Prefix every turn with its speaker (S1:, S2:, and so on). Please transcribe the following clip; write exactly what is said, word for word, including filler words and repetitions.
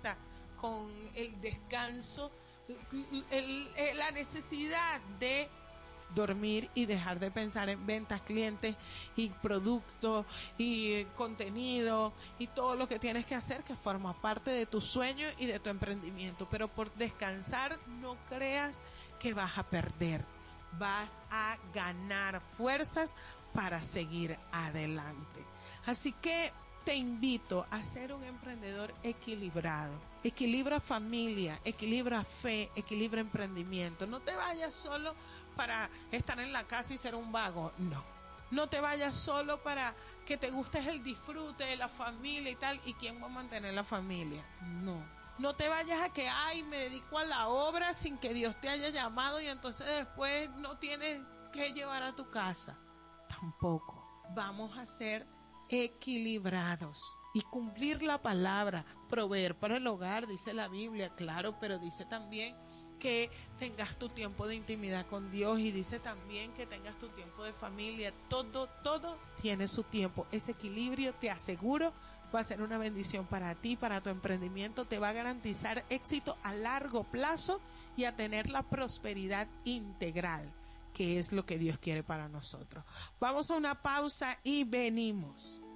S1: conecta con el descanso, el, el, la necesidad de dormir y dejar de pensar en ventas, clientes y productos y contenido y todo lo que tienes que hacer, que forma parte de tu sueño y de tu emprendimiento. Pero por descansar no creas que vas a perder, vas a ganar fuerzas para seguir adelante. Así que te invito a ser un emprendedor equilibrado. Equilibra familia, equilibra fe, equilibra emprendimiento. No te vayas solo para estar en la casa y ser un vago. No. No te vayas solo para que te guste el disfrute de la familia y tal. ¿Y quién va a mantener la familia? No. No te vayas a que, ay, me dedico a la obra sin que Dios te haya llamado y entonces después no tienes que llevar a tu casa. Tampoco. Vamos a ser equilibrados y cumplir la palabra, proveer para el hogar, dice la Biblia, claro, pero dice también que tengas tu tiempo de intimidad con Dios y dice también que tengas tu tiempo de familia. Todo, todo tiene su tiempo. Ese equilibrio, te aseguro, va a ser una bendición para ti, para tu emprendimiento, te va a garantizar éxito a largo plazo y a tener la prosperidad integral, que es lo que Dios quiere para nosotros. Vamos a una pausa y venimos.